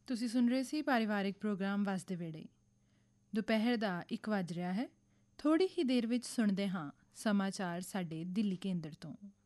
ਤੁਸੀਂ ਸੁਣ ਰਹੇ ਸੀ ਪਰਿਵਾਰਿਕ ਪ੍ਰੋਗਰਾਮ ਵਸਦੇ ਵੇੜੇ। ਦੁਪਹਿਰ ਦਾ 1 ਵੱਜ ਰਿਹਾ ਹੈ। ਥੋੜ੍ਹੀ ਹੀ ਦੇਰ ਵਿੱਚ ਸੁਣਦੇ ਹਾਂ ਸਮਾਚਾਰ ਸਾਡੇ ਦਿੱਲੀ ਕੇਂਦਰ ਤੋਂ।